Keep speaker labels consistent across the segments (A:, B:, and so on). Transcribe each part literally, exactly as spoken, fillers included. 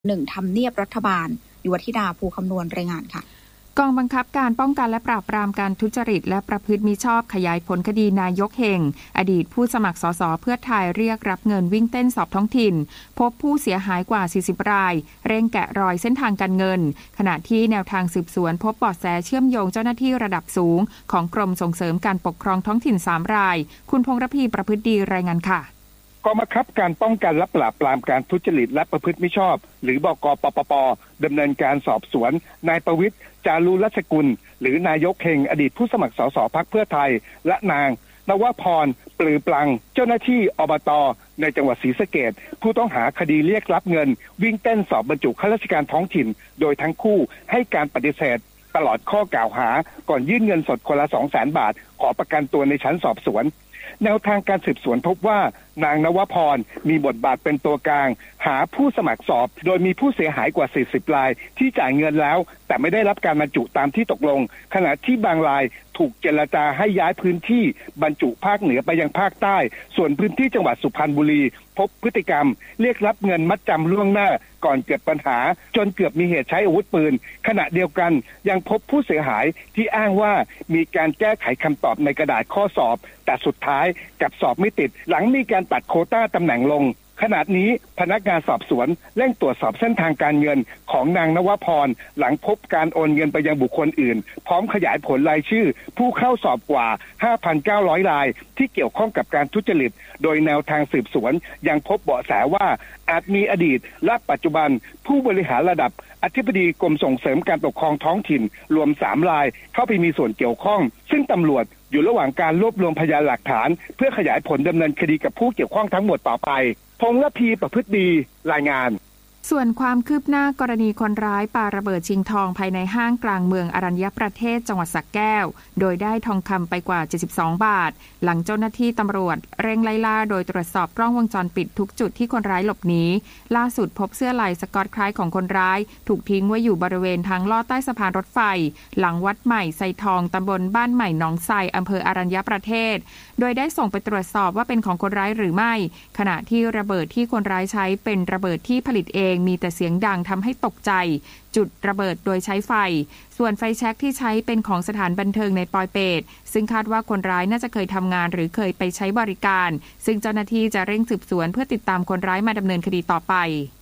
A: หนึ่งทำเนียบรัฐบาลยุวธิดาภูคำนวณรายงานค่ะ
B: กองบังคับการป้องกันและปราบปรามการทุจริตและประพฤติมิชอบขยายผลคดีนายกเฮงอดีตผู้สมัครสสเพื่อไทยเรียกรับเงินวิ่งเต้นสอบท้องถิ่นพบผู้เสียหายกว่าสี่สิบรายเร่งแกะรอยเส้นทางการเงินขณะที่แนวทางสืบสวนพบเบาะแสเชื่อมโยงเจ้าหน้าที่ระดับสูงของกรมส่งเสริมการปกครองท้องถิ่นสามรายคุณพงษ์ระพีประพฤติดีรายงานค่ะ
C: กองบังคับการป้องกันและปราบปรามการทุจริตและประพฤติมิชอบหรือบก.ปปป.ดำเนินการสอบสวนนายประวิตร จารุรัชกุลหรือนายกเฮงอดีตผู้สมัครสสพรรคเพื่อไทยและนางนวพรปลือปลังเจ้าหน้าที่อบต.ในจังหวัดศรีสะเกษผู้ต้องหาคดีเรียกรับเงินวิ่งเต้นสอบบรรจุข้าราชการท้องถิ่นโดยทั้งคู่ให้การปฏิเสธตลอดข้อกล่าวหาก่อนยื่นเงินสดคนละ สองแสน บาทขอประกันตัวในชั้นสอบสวนแนวทางการสืบสวนพบว่านางนวพรมีบทบาทเป็นตัวกลางหาผู้สมัครสอบโดยมีผู้เสียหายกว่าสี่สิบรายที่จ่ายเงินแล้วแต่ไม่ได้รับการบรรจุตามที่ตกลงขณะที่บางรายถูกเจรจาให้ย้ายพื้นที่บรรจุภาคเหนือไปยังภาคใต้ส่วนพื้นที่จังหวัดสุพรรณบุรีพบพฤติกรรมเรียกรับเงินมัดจำล่วงหน้าก่อนเกิดปัญหาจนเกือบมีเหตุใช้อาวุธปืนขณะเดียวกันยังพบผู้เสียหายที่อ้างว่ามีการแก้ไขคำตอบในกระดาษข้อสอบแต่สุดท้ายกลับสอบไม่ติดหลังมีการตัดโควต้าตำแหน่งลงขณะนี้พนักงานสอบสวนเร่งตรวจสอบเส้นทางการเงินของนางนวพรหลังพบการโอนเงินไปยังบุคคลอื่นพร้อมขยายผลรายชื่อผู้เข้าสอบกว่า ห้าพันเก้าร้อย รายที่เกี่ยวข้องกับการทุจริตโดยแนวทางสืบสวนยังพบเบาะแสว่าอาจมีอดีตและปัจจุบันผู้บริหารระดับอธิบดีกรมส่งเสริมการปกครองท้องถิ่นรวมสามรายเข้าไปมีส่วนเกี่ยวข้องซึ่งตำรวจอยู่ระหว่างการรวบรวมพยานหลักฐานเพื่อขยายผลดำเนินคดีกับผู้เกี่ยวข้องทั้งหมดต่อไปพงษ์ระพีประพฤติดีรายงาน
B: ส่วนความคืบหน้ากรณีคนร้ายปาระเบิดชิงทองภายในห้างกลางเมืองอรัญญประเทศจังหวัดสระแก้วโดยได้ทองคำไปกว่าเจ็ดสิบสองบาทหลังเจ้าหน้าที่ตำรวจเร่งไล่ล่าโดยตรวจสอบกล้องวงจรปิดทุกจุดที่คนร้ายหลบหนีล่าสุดพบเสื้อลายสก๊อตคล้ายของคนร้ายถูกทิ้งไว้อยู่บริเวณทางลอดใต้สะพานรถไฟหลังวัดใหม่ไซทองตำบลบ้านใหม่หนองไซอำเภออรัญญประเทศโดยได้ส่งไปตรวจสอบว่าเป็นของคนร้ายหรือไม่ขณะที่ระเบิดที่คนร้ายใช้เป็นระเบิดที่ผลิตเองมีแต่เสียงดังทำให้ตกใจจุดระเบิดโดยใช้ไฟส่วนไฟแช็กที่ใช้เป็นของสถานบันเทิงในปอยเปตซึ่งคาดว่าคนร้ายน่าจะเคยทำงานหรือเคยไปใช้บริการซึ่งเจ้าหน้าที่จะเร่งสืบสวนเพื่อติดตามคนร้ายมาดำเนินคดีต่อไป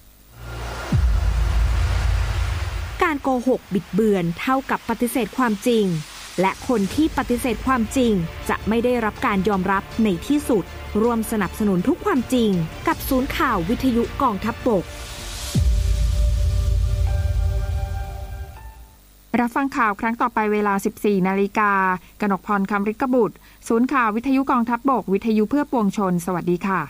D: การโกหกบิดเบือนเท่ากับปฏิเสธความจริงและคนที่ปฏิเสธความจริงจะไม่ได้รับการยอมรับในที่สุดร่วมสนับสนุนทุกความจริงกับศูนย์ข่าววิทยุกองทัพบก
B: รับฟังข่าวครั้งต่อไปเวลา สิบสี่นาฬิกากนกพร คำฤกบุตรศูนย์ข่าววิทยุกองทัพบกวิทยุเพื่อปวงชนสวัสดีค่ะ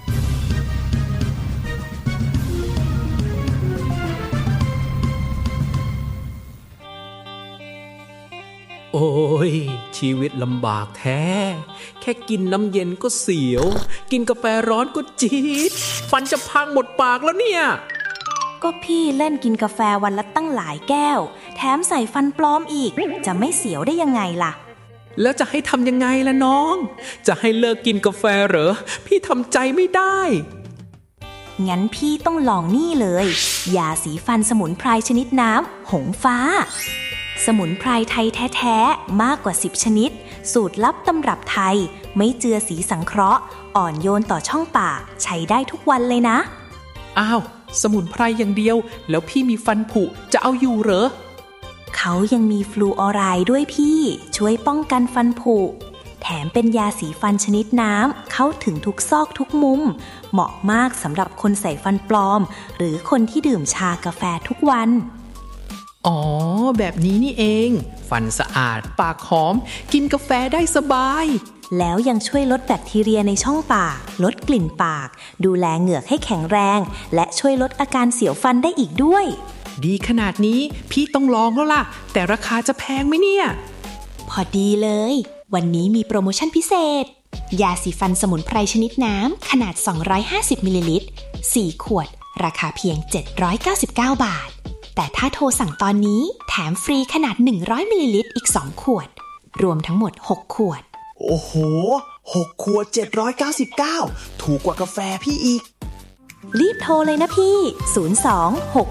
E: โอ้ยชีวิตลำบากแท้แค่กินน้ำเย็นก็เสียวกินกาแฟร้อนก็จี๊ดฟันจะพังหมดปากแล้วเนี่ย
F: ก็พี่เล่นกินกาแฟวันละตั้งหลายแก้วแถมใส่ฟันปลอมอีกจะไม่เสียวได้ยังไงล่ะ
E: แล้วจะให้ทำยังไงล่ะน้องจะให้เลิกกินกาแฟเหรอพี่ทำใจไม่ได้
F: งั้นพี่ต้องลองนี่เลยยาสีฟันสมุนไพรชนิดน้ำหงฟ้าสมุนไพรไทยแท้ๆมากกว่าสิบชนิดสูตรลับตำรับไทยไม่เจือสีสังเคราะห์อ่อนโยนต่อช่องปากใช้ได้ทุกวันเลยนะ
E: อ้าวสมุนไพรอย่างเดียวแล้วพี่มีฟันผุจะเอาอยู่เหรอ
F: เขายังมีฟลูออไรด์ด้วยพี่ช่วยป้องกันฟันผุแถมเป็นยาสีฟันชนิดน้ำเข้าถึงทุกซอกทุกมุมเหมาะมากสำหรับคนใส่ฟันปลอมหรือคนที่ดื่มชากาแฟทุกวัน
E: อ๋อแบบนี้นี่เองฟันสะอาดปากหอมกินกาแฟได้สบาย
F: แล้วยังช่วยลดแบคทีเรียในช่องปากลดกลิ่นปากดูแลเหงือกให้แข็งแรงและช่วยลดอาการเสียวฟันได้อีกด้วย
E: ดีขนาดนี้พี่ต้องลองแล้วล่ะแต่ราคาจะแพงไหมเนี่ย
F: พอดีเลยวันนี้มีโปรโมชั่นพิเศษยาสีฟันสมุนไพรชนิดน้ำขนาดสองร้อยห้าสิบมิลลิลิตรสี่ขวดราคาเพียงเจ็ดร้อยเก้าสิบเก้าบาทแต่ถ้าโทรสั่งตอนนี้แถมฟรีขนาดหนึ่งร้อยมิลลิลิตรอีกสองขวดรวมทั้งหมดหกขวด
G: โอ้โหหกขวดเจ็ดร้อยเก้าสิบเก้าถูกกว่ากาแฟพี่อีก
F: รีบโทรเลยนะพี่ ศูนย์ สอง หก